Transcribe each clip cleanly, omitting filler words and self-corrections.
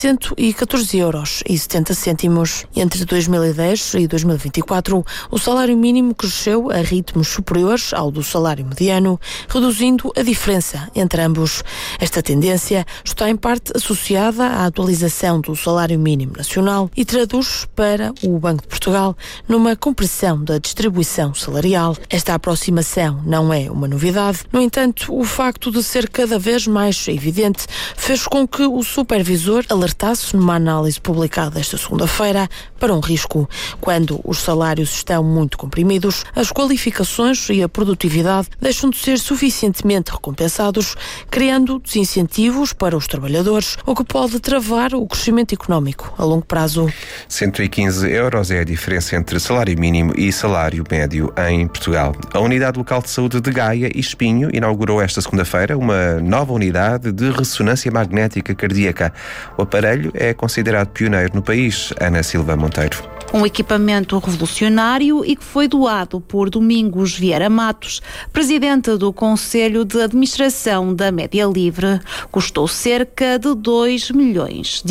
€114,70. Entre 2010 e 2024, o salário mínimo cresceu a ritmos superiores ao do salário mediano, reduzindo a diferença entre ambos. Esta tendência está em parte associada à atualização do salário mínimo nacional e traduz para o Banco de Portugal numa compressão da distribuição salarial. Esta aproximação não é uma novidade, no entanto, o facto de ser cada vez mais evidente fez com que o supervisor alertasse numa análise publicada esta segunda-feira para um risco. Quando os salários estão muito comprimidos, as qualificações e a produtividade deixam de ser suficientemente recompensados, criando desincentivos para os trabalhadores, o que pode travar o crescimento económico a longo prazo. €115 é a diferença entre salário mínimo e salário médio em Portugal. A Unidade Local de Saúde de Gaia e Espinho inaugurou esta segunda-feira uma nova unidade de ressonância magnética cardíaca. O aparelho é considerado pioneiro no país. Ana Silva Monteiro. Um equipamento revolucionário e que foi doado por Domingos Vieira Matos, presidente do Conselho de Administração da Média Livre. Custou cerca de €2 milhões.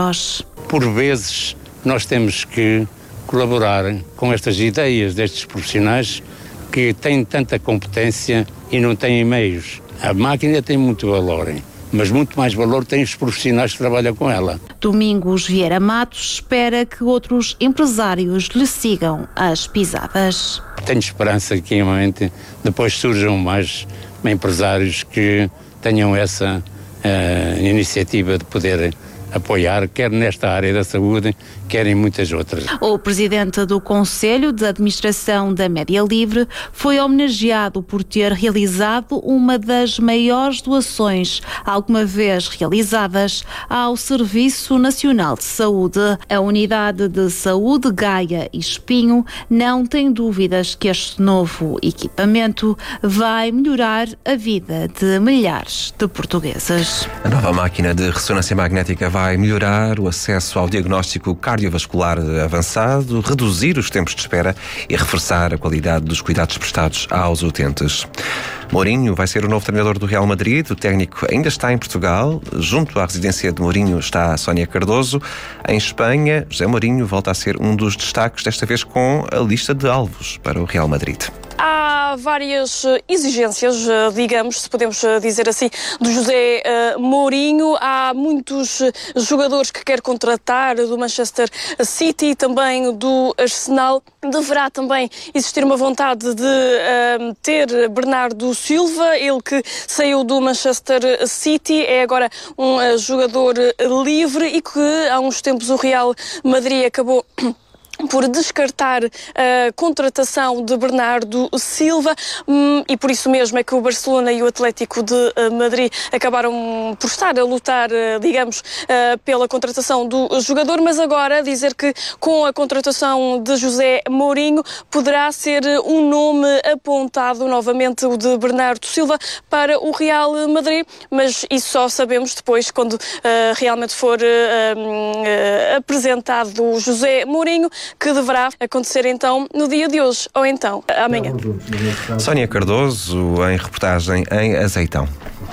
Por vezes, nós temos que colaborar com estas ideias destes profissionais que têm tanta competência e não têm meios. A máquina tem muito valor, mas muito mais valor têm os profissionais que trabalham com ela. Domingos Vieira Matos espera que outros empresários lhe sigam as pisadas. Tenho esperança que, realmente, depois surjam mais empresários que tenham essa iniciativa de poder apoiar, quer nesta área da saúde, quer em muitas outras. O presidente do Conselho de Administração da Média Livre foi homenageado por ter realizado uma das maiores doações alguma vez realizadas ao Serviço Nacional de Saúde. A Unidade de Saúde Gaia e Espinho não tem dúvidas que este novo equipamento vai melhorar a vida de milhares de portugueses. A nova máquina de ressonância magnética vai melhorar o acesso ao diagnóstico cardiovascular avançado, reduzir os tempos de espera e reforçar a qualidade dos cuidados prestados aos utentes. Mourinho vai ser o novo treinador do Real Madrid. O técnico ainda está em Portugal. Junto à residência de Mourinho está Sónia Cardoso. Em Espanha, José Mourinho volta a ser um dos destaques, desta vez com a lista de alvos para o Real Madrid. Há várias exigências, digamos, se podemos dizer assim, do José Mourinho. Há muitos jogadores que quer contratar, do Manchester City e também do Arsenal. Deverá também existir uma vontade de ter Bernardo Silva, ele que saiu do Manchester City, é agora um jogador livre e que há uns tempos o Real Madrid acabou por descartar a contratação de Bernardo Silva e por isso mesmo é que o Barcelona e o Atlético de Madrid acabaram por estar a lutar, digamos, pela contratação do jogador, mas agora dizer que com a contratação de José Mourinho poderá ser um nome apontado novamente, o de Bernardo Silva, para o Real Madrid, mas isso só sabemos depois quando realmente for apresentado o José Mourinho, que deverá acontecer então no dia de hoje, ou então amanhã. Sónia Cardoso, em reportagem em Azeitão.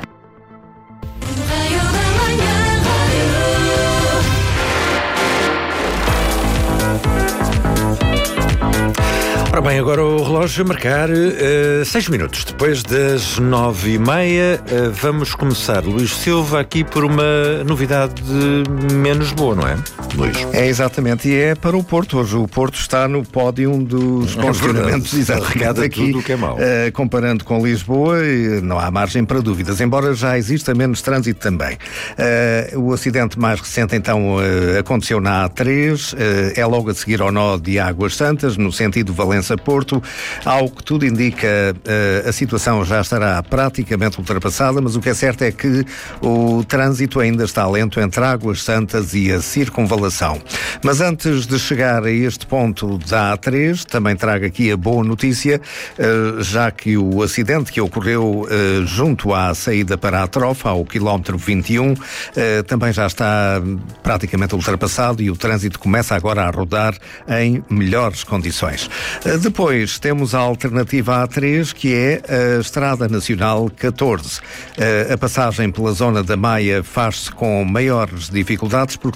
Ora bem, agora o relógio a marcar 6 minutos. Depois das 9h30, vamos começar, Luís Silva, aqui por uma novidade menos boa, não é, Luís? É, exatamente, e é para o Porto. Hoje o Porto está no pódio dos posicionamentos, exatamente, aqui, tudo o que é mau. Comparando com Lisboa, não há margem para dúvidas, embora já exista menos trânsito também. O acidente mais recente, então, aconteceu na A3, é logo a seguir ao nó de Águas Santas, no sentido Valença-Porto. Ao que tudo indica, a situação já estará praticamente ultrapassada, mas o que é certo é que o trânsito ainda está lento entre Águas Santas e a circunvalação. Mas antes de chegar a este ponto da A3, também trago aqui a boa notícia, já que o acidente que ocorreu junto à saída para a Trofa, ao quilómetro 21, também já está praticamente ultrapassado e o trânsito começa agora a rodar em melhores condições. Depois temos a alternativa A3, que é a Estrada Nacional 14. A passagem pela zona da Maia faz-se com maiores dificuldades porque